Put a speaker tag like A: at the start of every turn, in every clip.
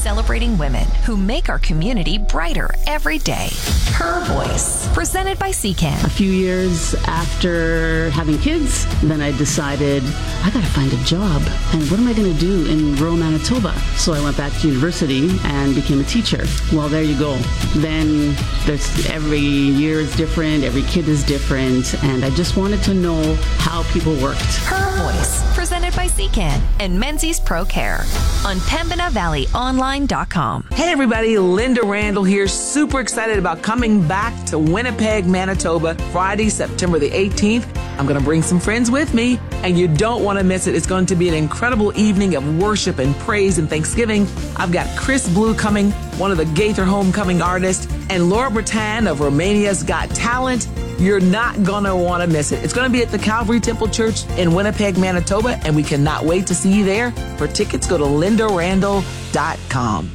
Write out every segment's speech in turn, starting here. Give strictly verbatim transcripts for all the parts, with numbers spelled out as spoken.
A: celebrating women who make our community brighter every day. Her Voice, presented by C C A N.
B: A few years after having kids, then I decided I gotta find a job. And what am I gonna do in rural Manitoba? So I went back to university and became a teacher. Well, there you go. Then there's every year is different, every kid is different, and I just wanted to know how people worked.
A: Her Voice, presented by C C A N and Menzies Pro Care on Pembina Valley Online dot com.
C: Hey everybody, Linda Randall here. Super excited about coming back to Winnipeg, Manitoba, Friday, September the eighteenth. I'm going to bring some friends with me, and you don't want to miss it. It's going to be an incredible evening of worship and praise and thanksgiving. I've got Chris Blue coming, one of the Gaither Homecoming artists, and Laura Bretan of Romania's Got Talent. You're not going to want to miss it. It's going to be at the Calvary Temple Church in Winnipeg, Manitoba, and we cannot wait to see you there. For tickets, go to linda randall dot com.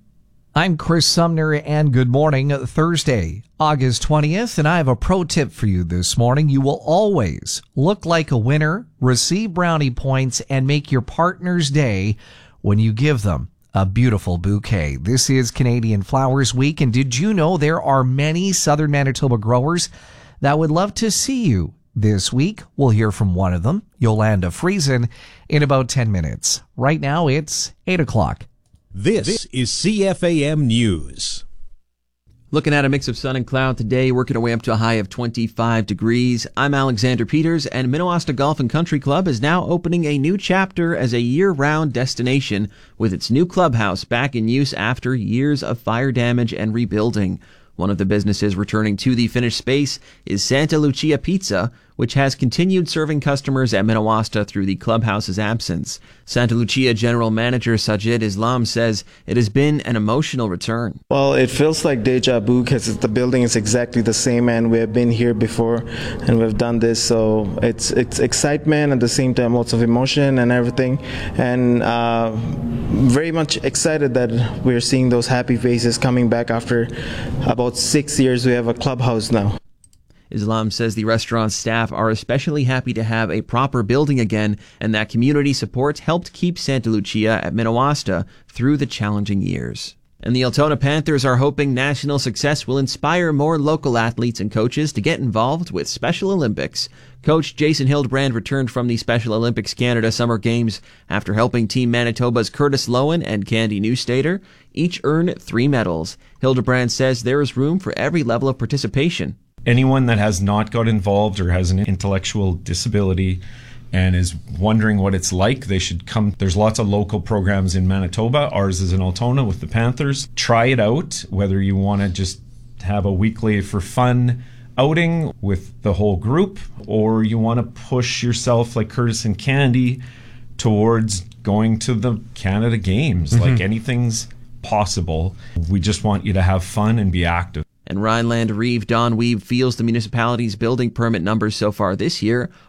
D: I'm Chris Sumner, and good morning. Thursday, August twentieth, and I have a pro tip for you this morning. You will always look like a winner, receive brownie points, and make your partner's day when you give them a beautiful bouquet. This is Canadian Flowers Week, and did you know there are many Southern Manitoba growers that would love to see you this week? We'll hear from one of them, Yolanda Friesen, in about ten minutes. Right now, it's eight o'clock.
E: This is C F A M News.
F: Looking at a mix of sun and cloud today, working our way up to a high of twenty-five degrees. I'm Alexander Peters, and Minnewaska Golf and Country Club is now opening a new chapter as a year-round destination with its new clubhouse back in use after years of fire damage and rebuilding. One of the businesses returning to the finished space is Santa Lucia Pizza, which has continued serving customers at Minnewaska through the clubhouse's absence. Santa Lucia General Manager Sajid Islam says it has been an emotional return.
G: Well, it feels like deja vu because the building is exactly the same, and we have been here before and we've done this, so it's it's excitement at the same time, lots of emotion and everything, and uh, very much excited that we're seeing those happy faces coming back after about six years. We have a clubhouse now.
F: Islam says the restaurant's staff are especially happy to have a proper building again, and that community support helped keep Santa Lucia at Minnewaska through the challenging years. And the Altona Panthers are hoping national success will inspire more local athletes and coaches to get involved with Special Olympics. Coach Jason Hildebrand returned from the Special Olympics Canada Summer Games after helping Team Manitoba's Curtis Lowen and Candy Newstater each earn three medals. Hildebrand says there is room for every level of participation.
H: Anyone that has not got involved or has an intellectual disability and is wondering what it's like, they should come. There's lots of local programs in Manitoba. Ours is in Altona with the Panthers. Try it out, whether you want to just have a weekly for fun outing with the whole group, or you want to push yourself like Curtis and Candy towards going to the Canada Games. Mm-hmm. Like, anything's possible. We just want you to have fun and be active.
F: And Rhineland Reeve Don Weave feels the municipality's building permit numbers so far this year